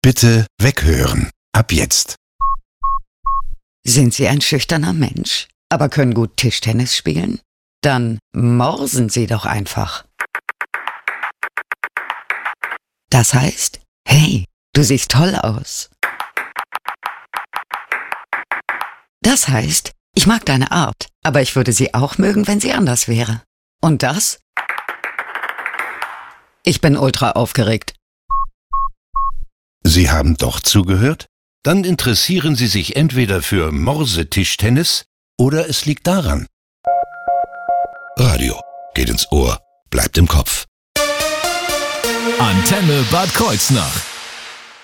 Bitte weghören. Ab jetzt. Sind Sie ein schüchterner Mensch, aber können gut Tischtennis spielen? Dann morsen Sie doch einfach. Das heißt, hey, du siehst toll aus. Das heißt, ich mag deine Art, aber ich würde sie auch mögen, wenn sie anders wäre. Und das? Ich bin ultra aufgeregt. Sie haben doch zugehört? Dann interessieren Sie sich entweder für Morsetischtennis oder es liegt daran. Radio geht ins Ohr, bleibt im Kopf. Antenne Bad Kreuznach.